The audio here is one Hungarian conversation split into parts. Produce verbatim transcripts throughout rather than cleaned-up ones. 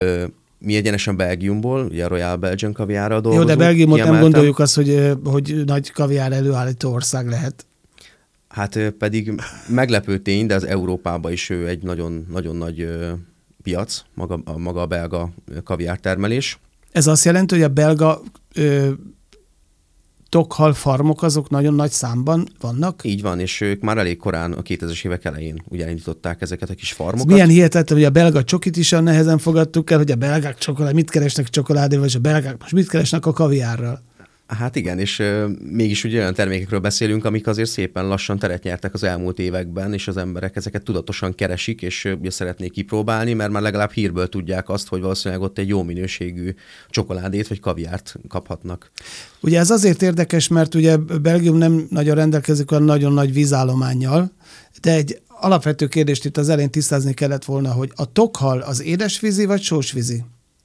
Mi egyenesen Belgiumból, ugye a Royal Belgian kaviárral dolgozunk. Jó, de Belgiumot nem kiemeltem. gondoljuk azt, hogy, hogy nagy kaviár előállító ország lehet. Hát pedig meglepő tény, de az Európában is egy nagyon, nagyon nagy piac, maga, maga a belga kaviártermelés. Ez azt jelenti, hogy a belga ö, tokhal farmok azok nagyon nagy számban vannak? Így van, és ők már elég korán a kétezres évek elején ugye elindították ezeket a kis farmokat. Ez milyen hihetetlen, hogy a belga csokit is olyan nehezen fogadtuk el, hogy a belgák csokoládé, mit keresnek csokoládéval, és a belgák most mit keresnek a kaviárral? Hát igen, és uh, mégis ugye olyan termékekről beszélünk, amik azért szépen lassan teret nyertek az elmúlt években, és az emberek ezeket tudatosan keresik, és uh, ugye szeretnék kipróbálni, mert már legalább hírből tudják azt, hogy valószínűleg ott egy jó minőségű csokoládét vagy kaviárt kaphatnak. Ugye ez azért érdekes, mert ugye Belgium nem nagyon rendelkezik olyan nagyon nagy vízállománnyal, de egy alapvető kérdést itt az elején tisztázni kellett volna, hogy a tokhal az édesvízi vagy sósvízi?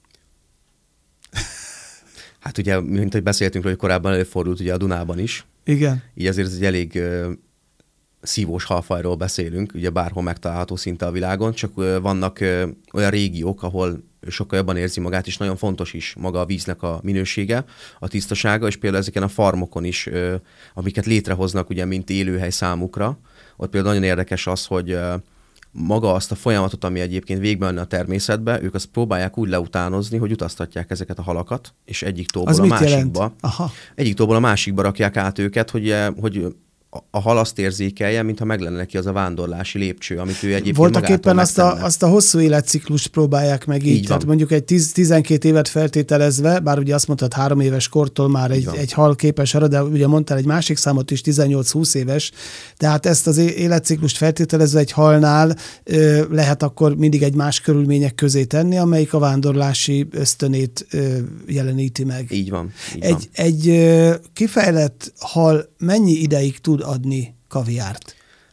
Hát ugye, mint hogy beszéltünk, hogy korábban előfordult ugye a Dunában is. Igen. Így azért ez egy elég uh, szívós halfajról beszélünk, ugye bárhol megtalálható szinte a világon, csak uh, vannak uh, olyan régiók, ahol sokkal jobban érzi magát, és nagyon fontos is maga a víznek a minősége, a tisztasága, és például ezeken a farmokon is, uh, amiket létrehoznak ugye, mint élőhely számukra, ott például nagyon érdekes az, hogy uh, maga azt a folyamatot, ami egyébként végben lenne a természetbe, ők azt próbálják úgy leutánozni, hogy utaztatják ezeket a halakat, és egyik tóból az a másikba. Aha. Egyik tóból a másikba rakják át őket, hogy, hogy a hal azt érzékelje, mintha meg lenne neki az a vándorlási lépcső, amit ő egyébként voltak éppen azt a, azt a hosszú életciklust próbálják meg így. így Tehát mondjuk egy tíz-tizenkét évet feltételezve, bár ugye azt mondtad, három éves kortól már egy, egy hal képes arra, de ugye mondtál egy másik számot is, tizennyolc-húsz éves, tehát ezt az életciklust feltételezve egy halnál ö, lehet akkor mindig egy más körülmények közé tenni, amelyik a vándorlási ösztönét ö, jeleníti meg. Így van. Így egy van. egy ö, kifejlett hal mennyi ideig tud adni kaviárt?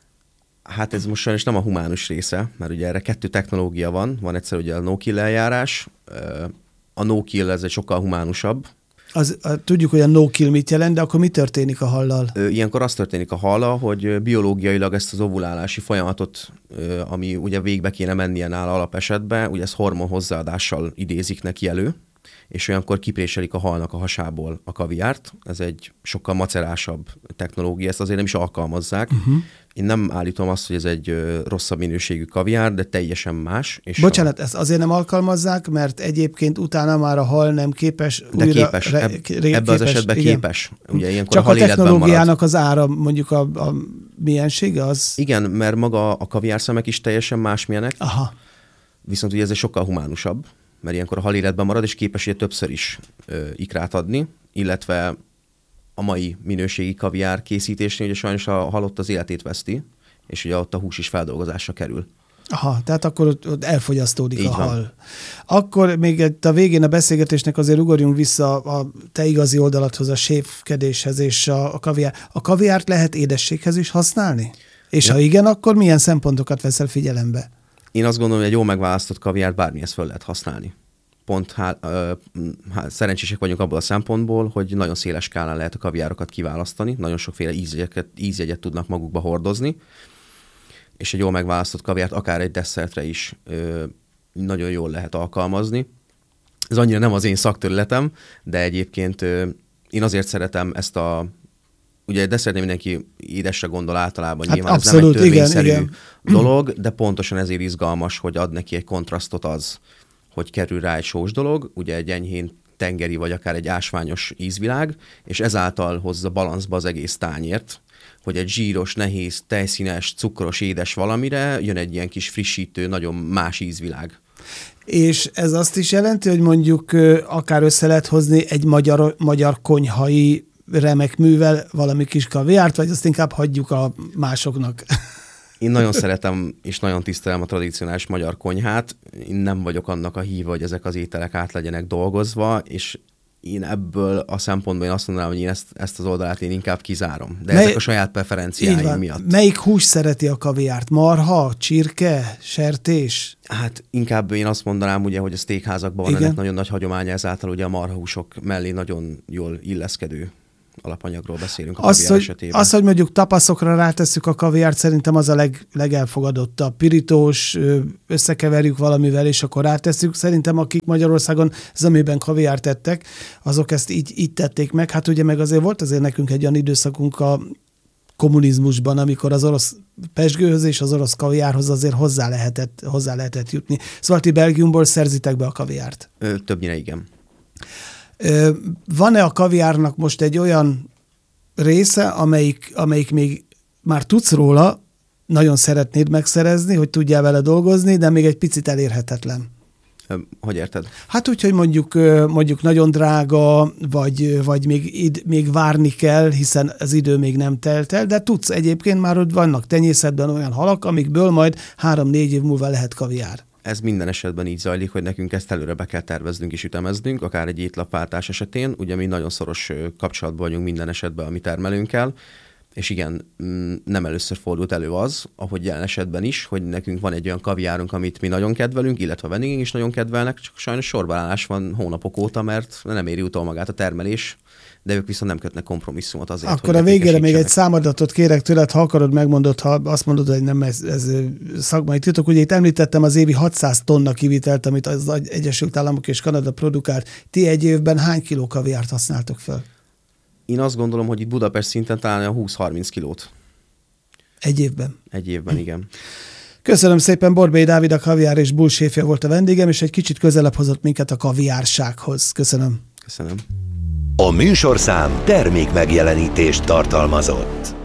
Hát ez most sajnos nem a humánus része, mert ugye erre kettő technológia van. Van egyszer ugye a no-kill eljárás. A no-kill ez egy sokkal humánusabb. Az, a, tudjuk, hogy a no-kill mit jelent, de akkor mi történik a hallal? Ilyenkor az történik a hallal, hogy biológiailag ezt az ovulálási folyamatot, ami ugye végbe kéne mennie nála alapesetben, ugye ez hormon hozzáadással idézik neki elő, és olyankor kipréselik a halnak a hasából a kaviárt. Ez egy sokkal macerásabb technológia, ezt azért nem is alkalmazzák. Uh-huh. Én nem állítom azt, hogy ez egy ö, rosszabb minőségű kaviár, de teljesen más. És Bocsánat, a... ezt azért nem alkalmazzák, mert egyébként utána már a hal nem képes de újra... képes, Re, ebb, ré, ebben az képes, esetben igen. képes. Ugye ilyenkor csak a, a technológiának az ára, mondjuk a, a miensége az... Igen, mert maga a kaviárszemek is teljesen másmilyenek. Aha. Viszont ugye ez egy sokkal humánusabb, mert ilyenkor a hal életben marad, és képes ugye többször is ö, ikrát adni, illetve a mai minőségi kaviár készítésnél ugye sajnos a hal ott az életét veszti, és ugye ott a hús is feldolgozásra kerül. Aha, tehát akkor ott elfogyasztódik Így a van. hal. Akkor még itt a végén a beszélgetésnek azért ugorjunk vissza a te igazi oldalathoz, a séfkedéshez és a, a kaviár. A kaviárt lehet édességhez is használni? És ja. ha igen, akkor milyen szempontokat veszel figyelembe? Én azt gondolom, hogy egy jól megválasztott kaviárt bármihez föl lehet használni. Pont há, ö, há, szerencsések vagyunk abból a szempontból, hogy nagyon széles skálán lehet a kaviárokat kiválasztani, nagyon sokféle ízjegyet, ízjegyet tudnak magukba hordozni, és egy jól megválasztott kaviárt akár egy desszertre is ö, nagyon jól lehet alkalmazni. Ez annyira nem az én szakterületem, de egyébként ö, én azért szeretem ezt a... Ugye desszertnél mindenki édesre gondol általában, hát nyilván abszolút, ez nem egy törvényszerű igen, igen. dolog, de pontosan ezért izgalmas, hogy ad neki egy kontrasztot az, hogy kerül rá egy sós dolog, ugye egy enyhén tengeri vagy akár egy ásványos ízvilág, és ezáltal hozza balanszba az egész tányért, hogy egy zsíros, nehéz, tejszínes, cukros, édes valamire jön egy ilyen kis frissítő, nagyon más ízvilág. És ez azt is jelenti, hogy mondjuk akár össze lehet hozni egy magyar, magyar konyhai remek művel valami kis kaviárt, vagy azt inkább hagyjuk a másoknak? Én nagyon szeretem és nagyon tisztelem a tradicionális magyar konyhát. Én nem vagyok annak a híve, hogy ezek az ételek át legyenek dolgozva, és én ebből a szempontból én azt mondanám, hogy én ezt, ezt az oldalát én inkább kizárom. De Mely... ezek a saját preferenciáim miatt. Melyik hús szereti a kaviárt? Marha, csirke, sertés? Hát inkább én azt mondanám, ugye, hogy a steakházakban van ennek nagyon nagy hagyománya, ezáltal ugye a marhahúsok mellé nagyon jól illeszkedő alapanyagról beszélünk a azt, kaviár hogy, esetében. azt, hogy mondjuk tapaszokra rátesszük a kaviárt, szerintem az a leg, legelfogadottabb. Pirítós, összekeverjük valamivel, és akkor rátesszük. Szerintem akik Magyarországon zömében kaviárt tettek, azok ezt így, így tették meg. Hát ugye meg azért volt azért nekünk egy olyan időszakunk a kommunizmusban, amikor az orosz pezsgőhöz és az orosz kaviárhoz azért hozzá lehetett, hozzá lehetett jutni. Szóval ti Belgiumból szerzitek be a kaviárt? Ö, többnyire igen. Ö, van-e a kaviárnak most egy olyan része, amelyik, amelyik még már tudsz róla, nagyon szeretnéd megszerezni, hogy tudjál vele dolgozni, de még egy picit elérhetetlen? Hogy érted? Hát úgy, hogy mondjuk, mondjuk nagyon drága, vagy, vagy még, id, még várni kell, hiszen az idő még nem telt el, de tudsz egyébként már, hogy vannak tenyészetben olyan halak, amikből majd három-négy év múlva lehet kaviár. Ez minden esetben így zajlik, hogy nekünk ezt előre be kell terveznünk és ütemeznünk, akár egy étlapváltás esetén. Ugye mi nagyon szoros kapcsolatban vagyunk minden esetben a mi termelőnkkel, és igen, nem először fordult elő az, ahogy jelen esetben is, hogy nekünk van egy olyan kaviárunk, amit mi nagyon kedvelünk, illetve a vendégeink is nagyon kedvelnek, csak sajnos sorbaállás van hónapok óta, mert nem éri utol magát a termelés, de ők viszont nem kötnek kompromisszumot azért, akkor a végére még egy számadatot kérek tőled, ha akarod, megmondod, ha azt mondod, hogy nem ez, ez szakmai titok. Ugye itt említettem az évi hatszáz tonna kivitelt, amit az Egyesült Államok és Kanada produkált. Ti egy évben hány kiló kaviárt használtok fel? Én azt gondolom, hogy itt Budapest szinten talán a húsz-harminc kilót. Egy évben? Egy évben, igen. Köszönöm szépen, Borbély Dávid, a kaviár és bull séfje volt a vendégem, és egy kicsit közelebb hozott minket a kaviársághoz. Köszönöm. Köszönöm. A műsorszám termék megjelenítést tartalmazott.